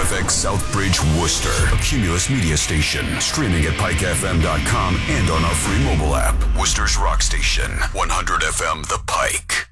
KFX Southbridge, Worcester, a Cumulus media station. Streaming at pikefm.com and on our free mobile app. Worcester's rock station, 100 FM The Pike.